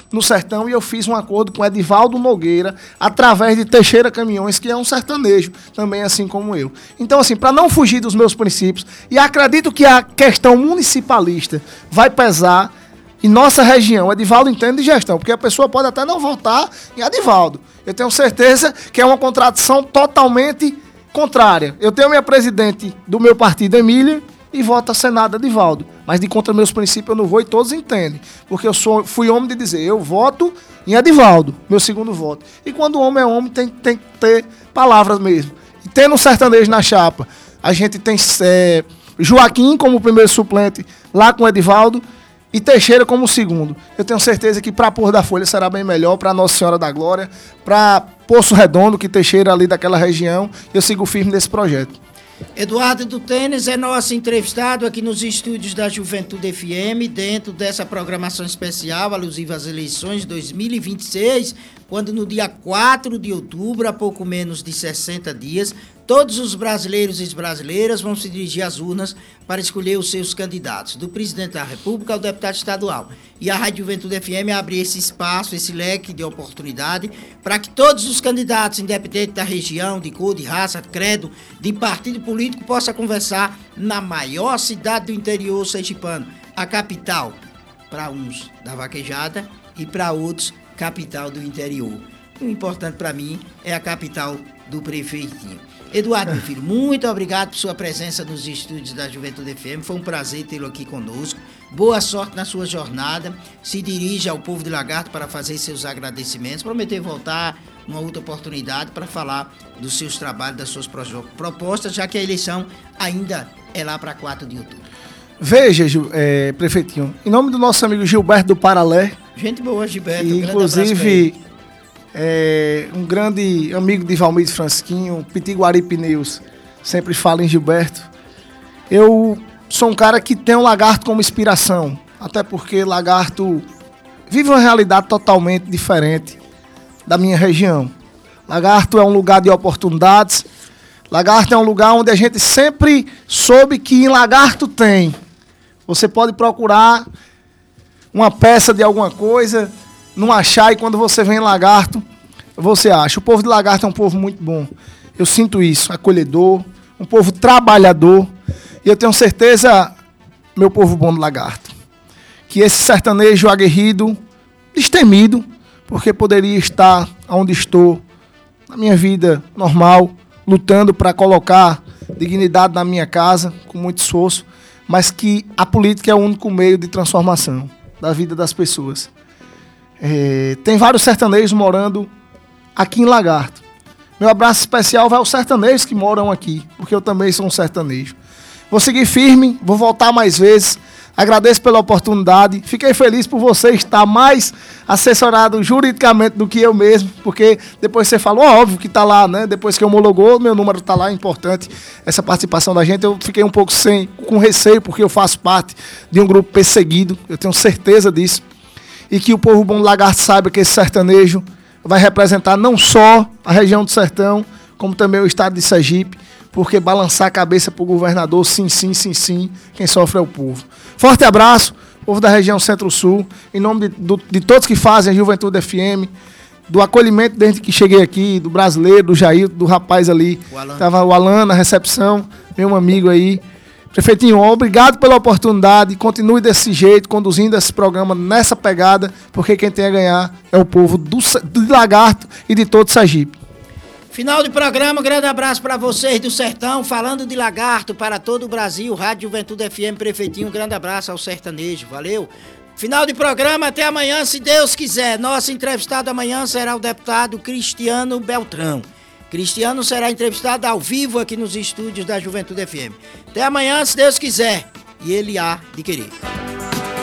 no sertão e eu fiz um acordo com Edivaldo Nogueira através de Teixeira Caminhões, que é um sertanejo também assim como eu. Então assim, para não fugir dos meus princípios, e acredito que a questão municipalista vai pesar em nossa região. Edivaldo entende de gestão, porque a pessoa pode até não votar em Edivaldo. Eu tenho certeza que é uma contradição totalmente contrária. Eu tenho minha presidente do meu partido, Emília, e vota Senado Edivaldo. Mas de contra meus princípios eu não vou e todos entendem. Porque eu fui homem de dizer, eu voto em Edivaldo, meu segundo voto. E quando o homem é homem, tem que ter palavras mesmo. E tendo um sertanejo na chapa, a gente tem Joaquim como primeiro suplente lá com Edivaldo e Teixeira como segundo. Eu tenho certeza que para Porto da Folha será bem melhor, para Nossa Senhora da Glória, para Poço Redondo, que Teixeira ali daquela região, eu sigo firme nesse projeto. Eduardo do Tênis é nosso entrevistado aqui nos estúdios da Juventude FM, dentro dessa programação especial alusiva às eleições de 2026, quando no dia 4 de outubro, há pouco menos de 60 dias, todos os brasileiros e brasileiras vão se dirigir às urnas para escolher os seus candidatos, do presidente da República ao deputado estadual. E a Rádio Juventude FM abre esse espaço, esse leque de oportunidade para que todos os candidatos, independente da região, de cor, de raça, credo, de partido político, possam conversar na maior cidade do interior sergipano, a capital, para uns da vaquejada e para outros, capital do interior. O importante para mim é a capital do prefeitinho. Eduardo, meu filho, muito obrigado por sua presença nos estúdios da Juventude FM. Foi um prazer tê-lo aqui conosco. Boa sorte na sua jornada. Se dirija ao povo de Lagarto para fazer seus agradecimentos. Prometer voltar numa outra oportunidade para falar dos seus trabalhos, das suas propostas, já que a eleição ainda é lá para 4 de outubro. Veja, prefeitinho, em nome do nosso amigo Gilberto do Paralé. Gente boa, Gilberto. E, inclusive, um grande amigo de Valmir Francisquinho, Pitiguari Pneus, sempre fala em Gilberto. Eu sou um cara que tem o Lagarto como inspiração, até porque Lagarto vive uma realidade totalmente diferente da minha região. Lagarto é um lugar de oportunidades, Lagarto é um lugar onde a gente sempre soube que em Lagarto tem. Você pode procurar uma peça de alguma coisa, não achar, e quando você vem em Lagarto, você acha. O povo de Lagarto é um povo muito bom. Eu sinto isso, acolhedor, um povo trabalhador. E eu tenho certeza, meu povo bom do Lagarto, que esse sertanejo aguerrido, destemido, porque poderia estar onde estou, na minha vida normal, lutando para colocar dignidade na minha casa, com muito esforço, mas que a política é o único meio de transformação da vida das pessoas. Tem vários sertanejos morando aqui em Lagarto. Meu abraço especial vai aos sertanejos que moram aqui, porque eu também sou um sertanejo. Vou seguir firme, vou voltar mais vezes. Agradeço pela oportunidade. Fiquei feliz por você estar mais assessorado juridicamente do que eu mesmo, porque depois você falou, óbvio que está lá, né? Depois que homologou, meu número está lá, é importante essa participação da gente. Eu fiquei um pouco com receio, porque eu faço parte de um grupo perseguido, eu tenho certeza disso. E que o povo bom do Lagarto saiba que esse sertanejo vai representar não só a região do Sertão, como também o estado de Sergipe, porque balançar a cabeça para o governador, sim, sim, sim, sim, quem sofre é o povo. Forte abraço, povo da região Centro-Sul, em nome de todos que fazem a Juventude FM, do acolhimento desde que cheguei aqui, do brasileiro, do Jair, do rapaz ali, estava o Alan na recepção, meu amigo aí. Prefeitinho, obrigado pela oportunidade, continue desse jeito, conduzindo esse programa nessa pegada, porque quem tem a ganhar é o povo do Lagarto e de todo Sergipe. Final de programa, um grande abraço para vocês do Sertão, falando de Lagarto para todo o Brasil, Rádio Juventude FM, prefeitinho, um grande abraço ao sertanejo, valeu? Final de programa, até amanhã, se Deus quiser. Nosso entrevistado amanhã será o deputado Cristiano Beltrão. Cristiano será entrevistado ao vivo aqui nos estúdios da Juventude FM. Até amanhã, se Deus quiser, e ele há de querer.